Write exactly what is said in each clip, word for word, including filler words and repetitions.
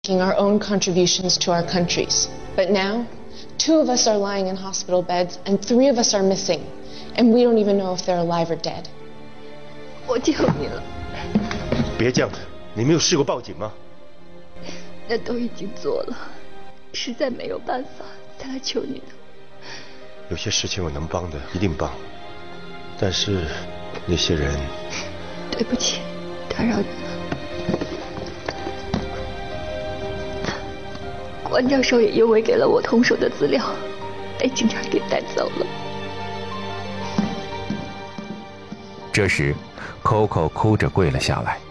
our own contributions to our countries. But now, two of us are lying in hospital beds and three of us are missing, and we don't even know if they're alive or dead. 我求你了。 别这样子，你没有试过报警吗？ 那都已经做了，实在没有办法才来求你的。 有些事情我能帮的一定帮，但是那些人…… 对不起，打扰你了。关教授也因为给了我同手的资料，被警察给带走了。 这时 Coco 哭着跪了下来。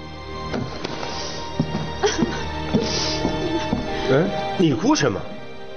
嗯，你哭什么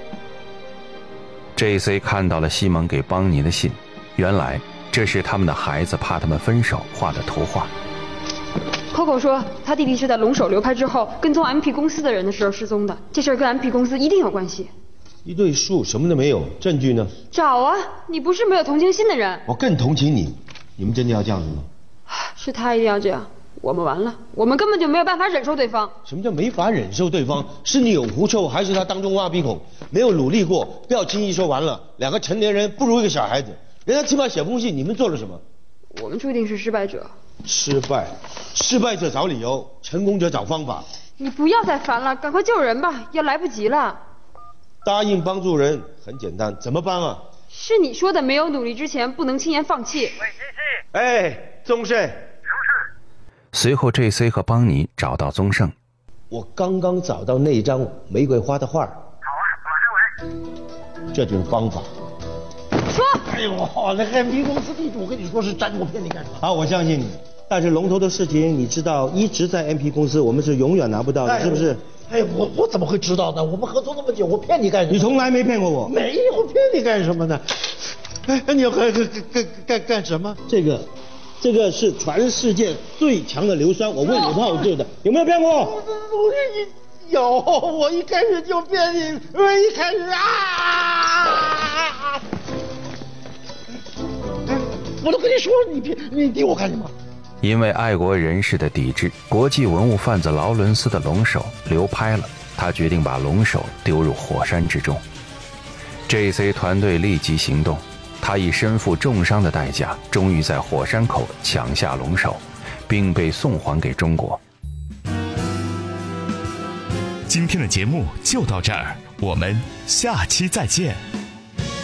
？J C 看到了西蒙给邦尼的信，原来这是他们的孩子怕他们分手画的图画。 Coco 说，他弟弟是在龙首流拍之后跟踪 M P 公司的人的时候失踪的，这事儿跟 M P 公司一定有关系。 一对树，什么都没有，证据呢？ 找啊！你不是没有同情心的人。 我更同情你，你们真的要这样子吗？ 是他一定要这样，我们完了，我们根本就没有办法忍受对方。 什么叫没法忍受对方？是你有狐臭，还是他当中挖鼻孔？没有努力过，不要轻易说完了。两个成年人不如一个小孩子，人家起码写封信，你们做了什么？ 我们注定是失败者。 失败，失败者找理由，成功者找方法。 你不要再烦了，赶快救人吧，要来不及了。 答应帮助人很简单，怎么帮啊？ 是你说的，没有努力之前不能轻言放弃。喂， 哎，宗盛。 随后 J C 和邦尼找到宗盛。 我刚刚找到那张玫瑰花的画。好啊，马上来。 这就是方法。 说。 哎呦，那个 M P 公司地主跟你说是真，我骗你干什么？ 好，我相信你。但是龙头的事情你知道，一直在 M P 公司，我们是永远拿不到的，哎、是不是？ 哎，我我怎么会知道呢？我们合作那么久，我骗你干什么？ 你从来没骗过我。 没有，骗你干什么呢？哎，你要干干干干干什么？ 这个，这个是全世界最强的硫酸，我为你炮制的，有没有骗过？ 我我你有，我一开始就骗你，我一开始啊！我都跟你说，你别你逼我干什么？ 因为爱国人士的抵制，国际文物贩子劳伦斯的龙首流拍了，他决定把龙首丢入火山之中。J C 团队立即行动，他以身负重伤的代价，终于在火山口抢下龙首，并被送还给中国。 今天的节目就到这儿，我们下期再见。